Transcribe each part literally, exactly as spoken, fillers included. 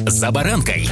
«За баранкой».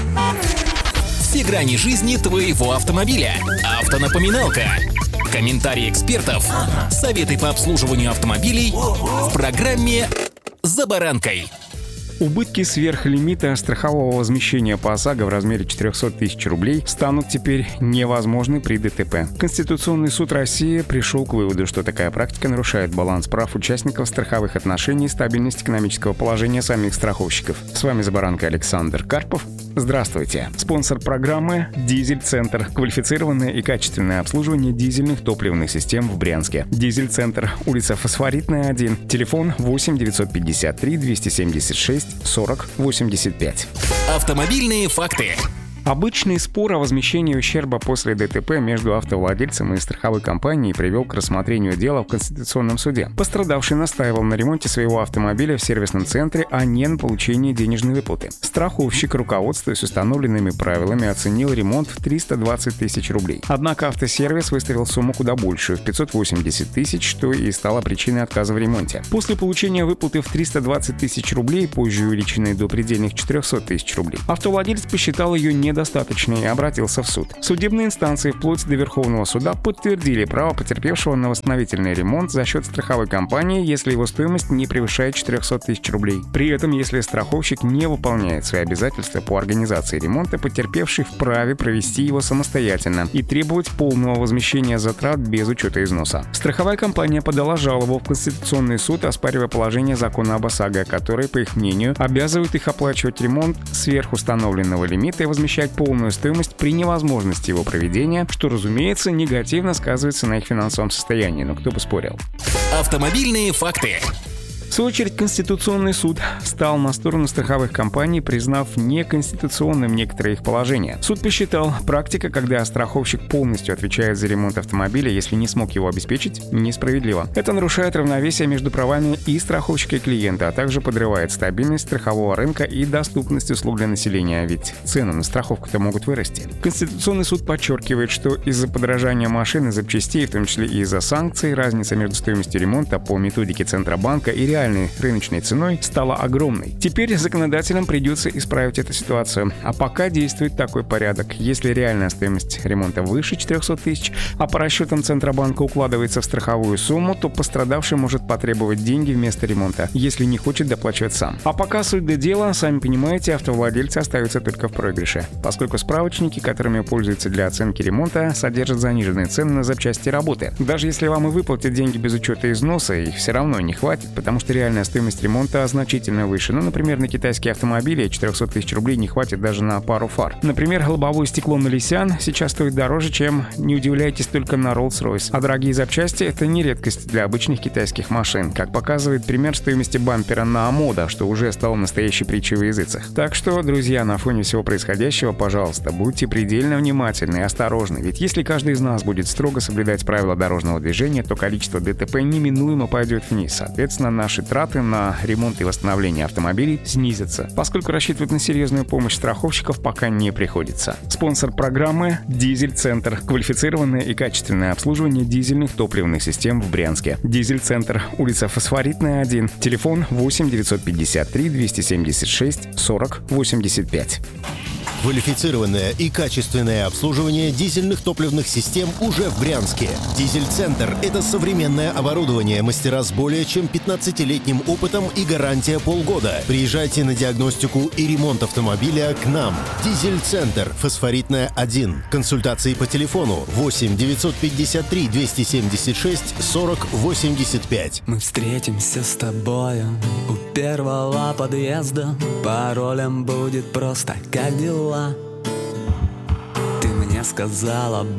Все грани жизни твоего автомобиля. Автонапоминалка. Комментарии экспертов. Советы по обслуживанию автомобилей в программе «За баранкой». Убытки сверхлимита страхового возмещения по ОСАГО в размере четыреста тысяч рублей станут теперь невозможны при ДТП. Конституционный суд России пришел к выводу, что такая практика нарушает баланс прав участников страховых отношений и стабильность экономического положения самих страховщиков. С вами «За баранкой» Александр Карпов. Здравствуйте. Спонсор программы «Дизель-центр». Квалифицированное и качественное обслуживание дизельных топливных систем в Брянске. «Дизель-центр», улица Фосфоритная, один. Телефон восемь девятьсот пятьдесят три двести семьдесят шесть сорок восемьдесят пять. Автомобильные факты. Обычный спор о возмещении ущерба после ДТП между автовладельцем и страховой компанией привел к рассмотрению дела в Конституционном суде. Пострадавший настаивал на ремонте своего автомобиля в сервисном центре, а не на получении денежной выплаты. Страховщик, руководствуясь установленными правилами, оценил ремонт в триста двадцать тысяч рублей. Однако автосервис выставил сумму куда большую, в пятьсот восемьдесят тысяч, что и стало причиной отказа в ремонте. После получения выплаты в триста двадцать тысяч рублей, позже увеличенной до предельных четыреста тысяч рублей, автовладелец посчитал ее недостаточной и обратился в суд. Судебные инстанции вплоть до Верховного суда подтвердили право потерпевшего на восстановительный ремонт за счет страховой компании, если его стоимость не превышает четыреста тысяч рублей. При этом, если страховщик не выполняет свои обязательства по организации ремонта, потерпевший вправе провести его самостоятельно и требовать полного возмещения затрат без учета износа. Страховая компания подала жалобу в Конституционный суд, оспаривая положение закона об ОСАГО, который, по их мнению, обязывает их оплачивать ремонт сверх установленного лимита и возмещать полную стоимость при невозможности его проведения, что, разумеется, негативно сказывается на их финансовом состоянии, но кто бы спорил. Автомобильные факты. В свою очередь, Конституционный суд встал на сторону страховых компаний, признав неконституционным некоторые их положения. Суд посчитал, практика, когда страховщик полностью отвечает за ремонт автомобиля, если не смог его обеспечить, несправедлива. Это нарушает равновесие между правами и страховщика, и клиента, а также подрывает стабильность страхового рынка и доступность услуг для населения, ведь цены на страховку-то могут вырасти. Конституционный суд подчеркивает, что из-за подорожания машин и запчастей, в том числе и из-за санкций, разница между стоимостью ремонта по методике Центробанка и реальной рыночной ценой стала огромной. Теперь законодателям придется исправить эту ситуацию. А пока действует такой порядок. Если реальная стоимость ремонта выше четыреста тысяч, а по расчетам Центробанка укладывается в страховую сумму, то пострадавший может потребовать деньги вместо ремонта, если не хочет доплачивать сам. А пока суть до дела, сами понимаете, автовладельцы остаются только в проигрыше, поскольку справочники, которыми пользуются для оценки ремонта, содержат заниженные цены на запчасти работы. Даже если вам и выплатят деньги без учета износа, их все равно не хватит, потому что реальная стоимость ремонта значительно выше. Ну, например, на китайские автомобили четыреста тысяч рублей не хватит даже на пару фар. Например, лобовое стекло на Nissan сейчас стоит дороже, чем, не удивляйтесь, только на Rolls-Royce. А дорогие запчасти — это не редкость для обычных китайских машин, как показывает пример стоимости бампера на Амода, что уже стало настоящей притчей во языцах. Так что, друзья, на фоне всего происходящего, пожалуйста, будьте предельно внимательны и осторожны, ведь если каждый из нас будет строго соблюдать правила дорожного движения, то количество ДТП неминуемо пойдет вниз. Соответственно, наши траты на ремонт и восстановление автомобилей снизятся, поскольку рассчитывать на серьезную помощь страховщиков пока не приходится. Спонсор программы «Дизель-центр». Квалифицированное и качественное обслуживание дизельных топливных систем в Брянске. «Дизель-центр», улица Фосфоритная, один. Телефон восемь девятьсот пятьдесят три двести семьдесят шесть сорок восемьдесят пять. Квалифицированное и качественное обслуживание дизельных топливных систем уже в Брянске. «Дизель-центр» — это современное оборудование, мастера с более чем пятнадцатилетним опытом и гарантия полгода. Приезжайте на диагностику и ремонт автомобиля к нам. «Дизель-центр», Фосфоритная, один. Консультации по телефону восемь девятьсот пятьдесят три двести семьдесят шесть сорок восемьдесят пять. Мы встретимся с тобою у первого подъезда. Паролем будет просто «Как дела?». Ты мне сказала